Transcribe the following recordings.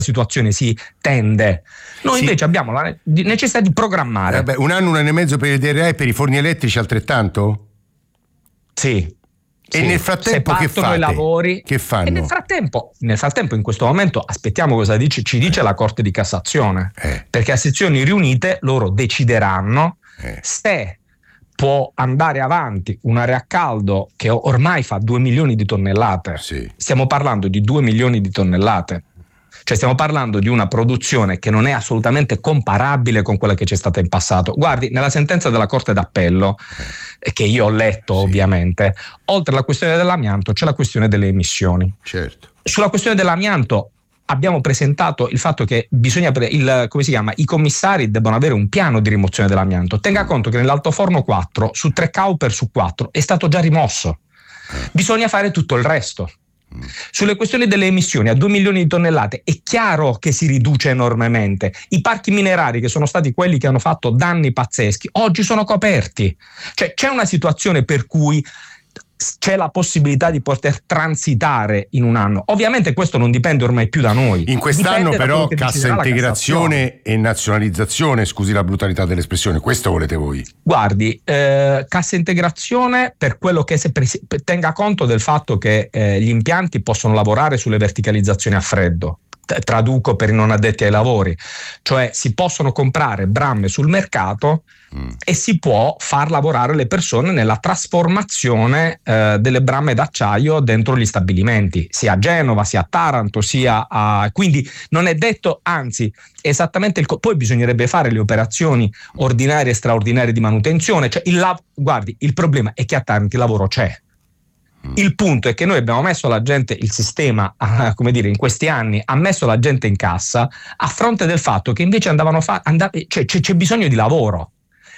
situazione si tende. Noi invece abbiamo la necessità di programmare. Un anno e mezzo per il DRA e per i forni elettrici altrettanto? Sì. E nel frattempo che fate? I lavori, che fanno? E nel frattempo in questo momento aspettiamo cosa ci dice la Corte di Cassazione, perché a sezioni riunite loro decideranno se può andare avanti un'area a caldo che ormai fa 2 milioni di tonnellate. Stiamo parlando di 2 milioni di tonnellate. Cioè stiamo parlando di una produzione che non è assolutamente comparabile con quella che c'è stata in passato. Guardi, nella sentenza della Corte d'Appello, che io ho letto ovviamente, oltre alla questione dell'amianto c'è la questione delle emissioni. Certo. Sulla questione dell'amianto abbiamo presentato il fatto che bisogna i commissari debbano avere un piano di rimozione dell'amianto. Tenga conto che nell'altoforno 4 su 3 Kauper su 4 è stato già rimosso. Bisogna fare tutto il resto. Sulle questioni delle emissioni a 2 milioni di tonnellate è chiaro che si riduce enormemente. I parchi minerari, che sono stati quelli che hanno fatto danni pazzeschi, oggi sono coperti. Cioè c'è una situazione per cui c'è la possibilità di poter transitare in un anno. Ovviamente questo non dipende ormai più da noi. In quest'anno però cassa integrazione e nazionalizzazione, scusi la brutalità dell'espressione, questo volete voi? Guardi, cassa integrazione per quello che tenga conto del fatto che gli impianti possono lavorare sulle verticalizzazioni a freddo. Traduco per i non addetti ai lavori, cioè si possono comprare bramme sul mercato e si può far lavorare le persone nella trasformazione delle bramme d'acciaio dentro gli stabilimenti, sia a Genova, sia a Taranto, quindi non è detto, anzi esattamente poi bisognerebbe fare le operazioni ordinarie e straordinarie di manutenzione, cioè guardi, il problema è che a Taranto il lavoro c'è. Il punto è che noi abbiamo messo la gente, il sistema, in questi anni ha messo la gente in cassa a fronte del fatto che invece c'è bisogno di lavoro.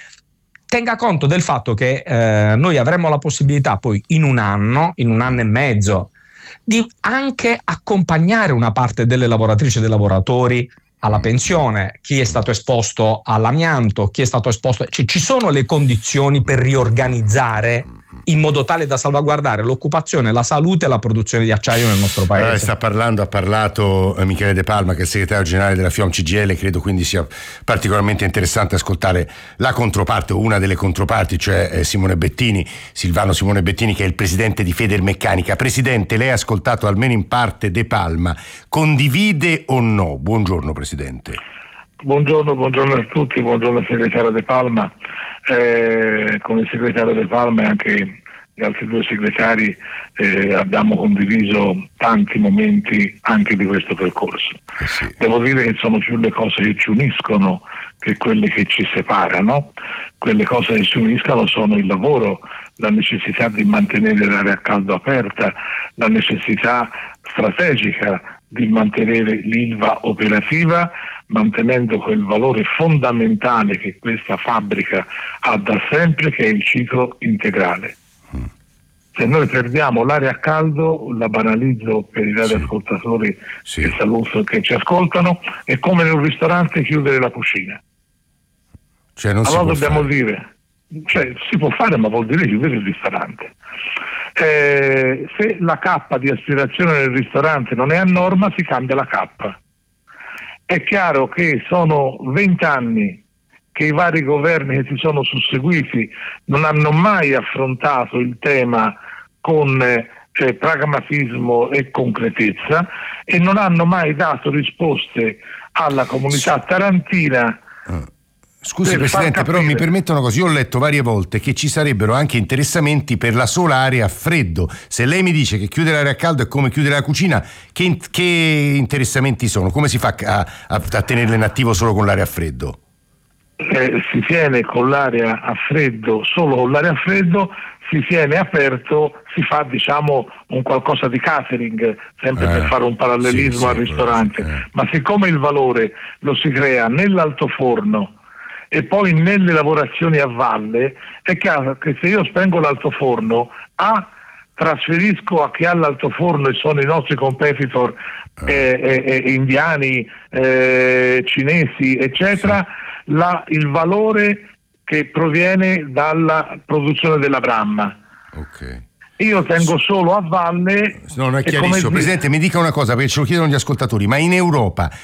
Tenga conto del fatto che noi avremo la possibilità poi in un anno e mezzo di anche accompagnare una parte delle lavoratrici e dei lavoratori alla pensione, chi è stato esposto all'amianto, chi è stato esposto, ci sono le condizioni per riorganizzare in modo tale da salvaguardare l'occupazione, la salute e la produzione di acciaio nel nostro paese. Ha parlato Michele De Palma, che è il segretario generale della FIOM CGIL. Credo quindi sia particolarmente interessante ascoltare la controparte, o una delle controparti, cioè Silvano Simone Bettini, che è il presidente di Federmeccanica. Presidente, lei ha ascoltato almeno in parte De Palma, condivide o no? Buongiorno Presidente. Buongiorno a tutti, buongiorno al segretario De Palma. Con il segretario De Palma e anche gli altri due segretari abbiamo condiviso tanti momenti anche di questo percorso. Devo dire che sono più le cose che ci uniscono che quelle che ci separano. Quelle cose che ci uniscono sono il lavoro, la necessità di mantenere l'area a caldo aperta, la necessità strategica di mantenere l'Ilva operativa, mantenendo quel valore fondamentale che questa fabbrica ha da sempre, che è il ciclo integrale. Se noi perdiamo l'area a caldo, la banalizzo per i radioascoltatori che saluto, che ci ascoltano, è come in un ristorante chiudere la cucina. Cioè non allora dobbiamo fare. dire, si può fare, ma vuol dire chiudere il ristorante. Se la cappa di aspirazione nel ristorante non è a norma, si cambia la cappa. È chiaro che sono 20 anni che i vari governi che si sono susseguiti non hanno mai affrontato il tema con pragmatismo e concretezza, e non hanno mai dato risposte alla comunità tarantina. Scusi Presidente, però mi permettono così, io ho letto varie volte che ci sarebbero anche interessamenti per la sola area a freddo. Se lei mi dice che chiudere l'area a caldo è come chiudere la cucina, che interessamenti sono? Come si fa a tenerla in attivo solo con l'area a freddo? Si tiene con l'area a freddo, solo con l'area a freddo, si tiene aperto, si fa un qualcosa di catering, sempre per fare un parallelismo al ristorante, ma siccome il valore lo si crea nell'altoforno e poi nelle lavorazioni a valle, è chiaro che se io spengo l'altoforno, trasferisco a chi ha l'altoforno, e sono i nostri competitor indiani, cinesi, eccetera, il valore che proviene dalla produzione della bramma. Io tengo solo a valle. No, non è chiarissimo. Presidente, mi dica una cosa, perché ce lo chiedono gli ascoltatori, ma in Europa